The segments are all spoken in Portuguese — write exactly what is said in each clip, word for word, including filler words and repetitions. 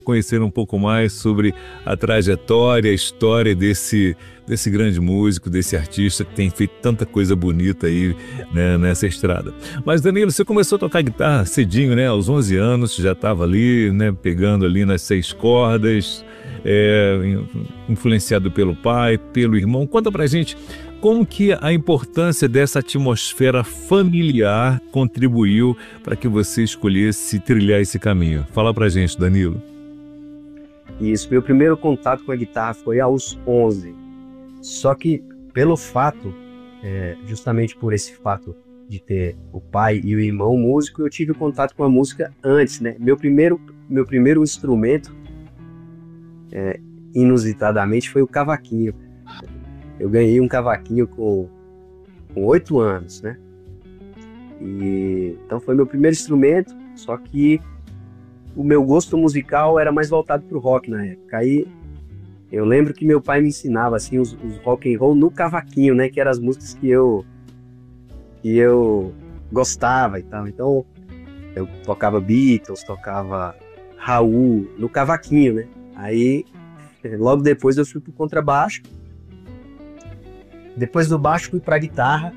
conhecer um pouco mais sobre a trajetória, a história desse, desse grande músico, desse artista que tem feito tanta coisa bonita aí, né, nessa estrada. Mas, Danilo, você começou a tocar guitarra cedinho, né? Aos onze anos, já estava ali, né, pegando ali nas seis cordas, é, influenciado pelo pai, pelo irmão. Conta pra gente como que a importância dessa atmosfera familiar contribuiu para que você escolhesse trilhar esse caminho. Fala pra gente, Danilo. Isso, meu primeiro contato com a guitarra foi aos onze. Só que pelo fato, é, justamente por esse fato de ter o pai e o irmão músico, eu tive contato com a música antes, né? Meu primeiro, meu primeiro instrumento, é, inusitadamente, foi o cavaquinho. Eu ganhei um cavaquinho com oito anos, né? E, então foi meu primeiro instrumento, só que o meu gosto musical era mais voltado pro rock na época. Aí eu lembro que meu pai me ensinava assim os, os rock and roll no cavaquinho, né? Que eram as músicas que eu que eu gostava e tal. Então eu tocava Beatles, tocava Raul no cavaquinho, né? Aí logo depois eu fui pro contrabaixo. Depois do baixo fui pra guitarra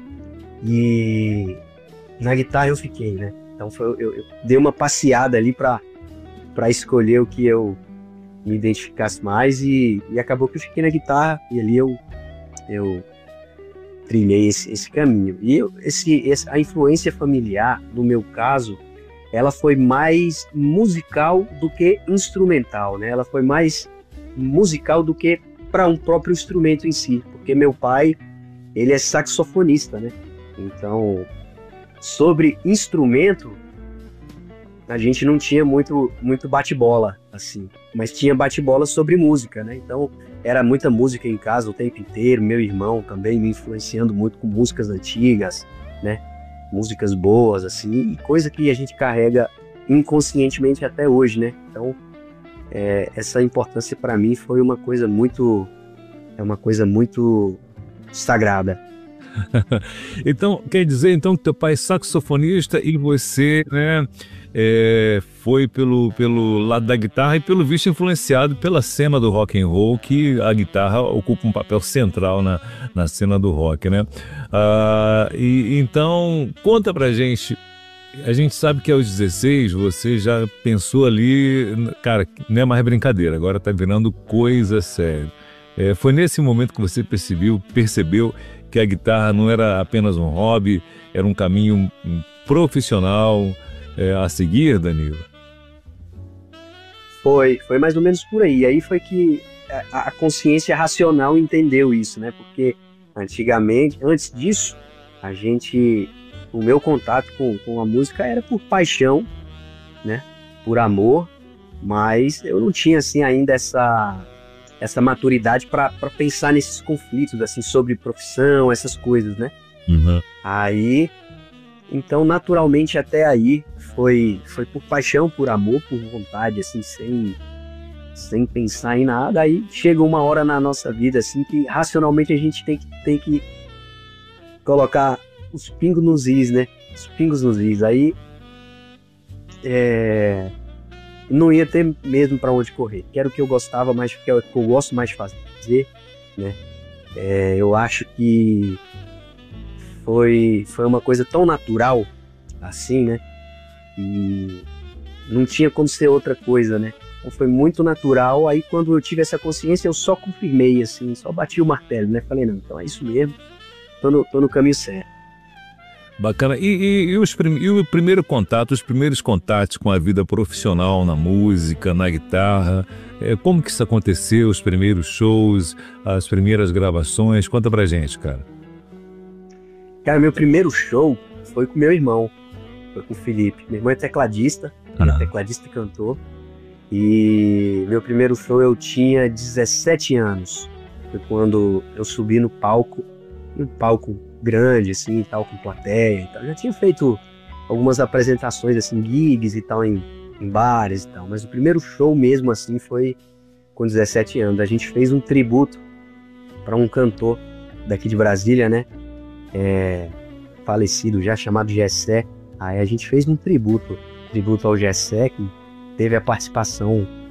e na guitarra eu fiquei, né? Então foi, eu, eu dei uma passeada ali pra para escolher o que eu me identificasse mais e, e acabou que eu fiquei na guitarra e ali eu, eu trilhei esse, esse caminho. E eu, esse, esse, a influência familiar, no meu caso, ela foi mais musical do que instrumental, né? Ela foi mais musical do que para um próprio instrumento em si, porque meu pai, ele é saxofonista, né? Então, sobre instrumento, a gente não tinha muito, muito bate-bola, assim, mas tinha bate-bola sobre música, né? Então, era muita música em casa o tempo inteiro, meu irmão também me influenciando muito com músicas antigas, né? Músicas boas, assim, e coisa que a gente carrega inconscientemente até hoje, né? Então, é, essa importância para mim foi uma coisa muito, é uma coisa muito sagrada. Então, quer dizer então que teu pai é saxofonista e você, né, é, foi pelo, pelo lado da guitarra e pelo visto influenciado pela cena do rock and roll, que a guitarra ocupa um papel central na, na cena do rock, né? Ah, e, então, conta pra gente. A gente sabe que aos dezesseis você já pensou ali, cara, não é mais brincadeira, agora tá virando coisa séria. É, foi nesse momento que você percebeu, percebeu que a guitarra não era apenas um hobby, era um caminho profissional é, a seguir, Danilo? Foi, foi mais ou menos por aí. Aí foi que a, a consciência racional entendeu isso, né? Porque antigamente, antes disso, a gente, o meu contato com, com a música era por paixão, né? Por amor, mas eu não tinha assim ainda essa essa maturidade para pensar nesses conflitos, assim, sobre profissão, essas coisas, né? Uhum. Aí, então, naturalmente, até aí, foi, foi por paixão, por amor, por vontade, assim, sem, sem pensar em nada. Aí chega uma hora na nossa vida, assim, que racionalmente a gente tem que, tem que colocar os pingos nos is, né? Os pingos nos is. Aí, é... não ia ter mesmo para onde correr, que era o que eu gostava mais, que é o que eu gosto mais de fazer, né? É, eu acho que foi, foi uma coisa tão natural, assim, né? E não tinha como ser outra coisa, né? Então foi muito natural. Aí quando eu tive essa consciência, eu só confirmei, assim, só bati o martelo, né? Falei, não, então é isso mesmo, tô no, tô no caminho certo. Bacana. E, e, e, os prim, e o primeiro contato, os primeiros contatos com a vida profissional na música, na guitarra, é, como que isso aconteceu? Os primeiros shows, as primeiras gravações? Conta pra gente, cara. Cara, meu primeiro show foi com meu irmão, foi com o Felipe. Meu irmão é tecladista, ele é tecladista e cantor. E meu primeiro show eu tinha dezessete anos. Foi quando eu subi no palco, um palco grande, assim, e tal, com plateia e tal. Eu já tinha feito algumas apresentações, assim, gigs e tal, em, em bares e tal. Mas o primeiro show mesmo, assim, foi com dezessete anos. A gente fez um tributo para um cantor daqui de Brasília, né? É, falecido já, chamado Gessé. Aí a gente fez um tributo, tributo ao Gessé, que teve a participação